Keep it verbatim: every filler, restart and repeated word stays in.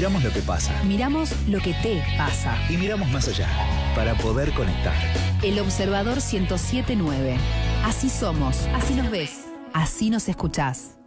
Miramos lo que pasa. Miramos lo que te pasa. Y miramos más allá, para poder conectar. El Observador ciento siete punto nueve. Así somos, así nos ves, así nos escuchás.